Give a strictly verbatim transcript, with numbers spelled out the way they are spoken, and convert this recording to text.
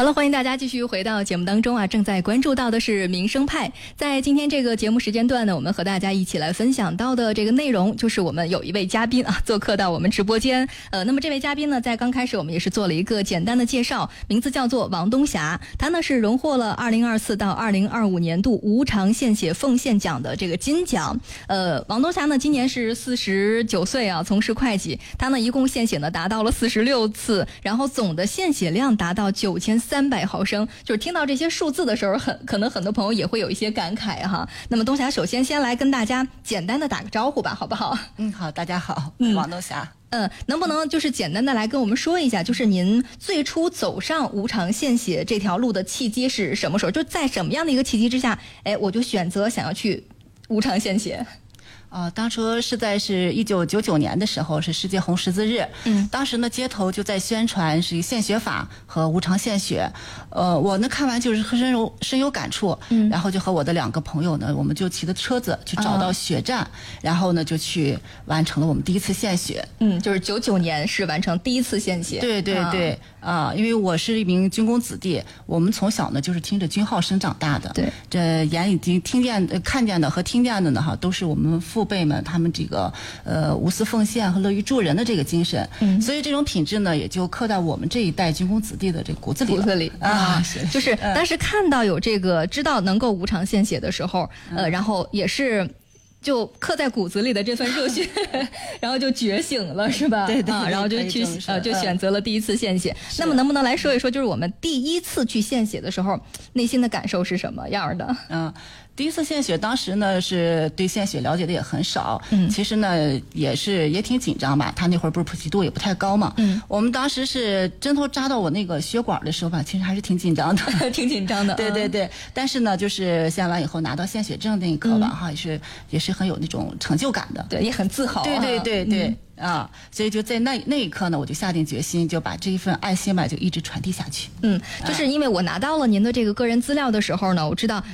好了，欢迎大家继续回到节目当中啊！正在关注到的是民生派，在今天这个节目时间段呢，我们和大家一起来分享到的这个内容，就是我们有一位嘉宾啊做客到我们直播间。呃，那么这位嘉宾呢，在刚开始我们也是做了一个简单的介绍，名字叫做王东霞，他呢是荣获了二零二四到二零二五年度无偿献血奉献奖的这个金奖。呃，王东霞呢今年是四十九岁啊，从事会计，他呢一共献血呢达到了四十六次，然后总的献血量达到九千三百毫升。就是听到这些数字的时候，很可能很多朋友也会有一些感慨哈。那么东霞首先先来跟大家简单的打个招呼吧，好不好？ 嗯，好，大家好， 嗯， 王东霞。 嗯，能不能就是简单的来跟我们说一下，就是您最初走上无偿献血这条路的契机是什么时候？就在什么样的一个契机之下，哎，我就选择想要去无偿献血？ 呃，当初是在是一九九九年的时候，是世界红十字日。嗯，当时呢，街头就在宣传是献血法和无偿献血。呃，我呢看完就是深有深有感触。嗯，然后就和我的两个朋友呢，我们就骑着车子去找到血站，啊、然后呢就去完成了我们第一次献血。 嗯，就是九九年是完成第一次献血。 对对对。啊、呃，因为我是一名军工子弟，我们从小呢就是听着军号声长大的。对，这眼已经听见、看见的和听见的呢，哈，都是我们父辈们他们这个呃无私奉献和乐于助人的这个精神。嗯，所以这种品质呢，也就刻在我们这一代军工子弟的这个骨子里。 骨子里啊，就是当时看到有这个知道能够无偿献血的时候，呃，然后也是。就刻在骨子里的这份热血，然后就觉醒了，是吧？ 对 对, 对、 啊，然后就去呃，就选择了第一次献血。那么能不能来说一说，就是我们第一次去献血的时候，内心的感受是什么样的？ 嗯。第一次献血，当时呢是对献血了解的也很少，嗯，其实呢也是也挺紧张吧。他那会儿不是普及度也不太高嘛，嗯，我们当时是针头扎到我那个血管的时候吧，其实还是挺紧张的， 挺紧张的。 对对对，但是呢，就是献完以后拿到献血证那一刻吧，嗯、哈，也是也是很有那种成就感的， 对，也很自豪、啊。 对对对对。嗯啊，所以就在那那一刻呢，我就下定决心，就把这一份爱心吧，就一直传递下去。 嗯，就是因为我拿到了您的这个个人资料的时候呢，我知道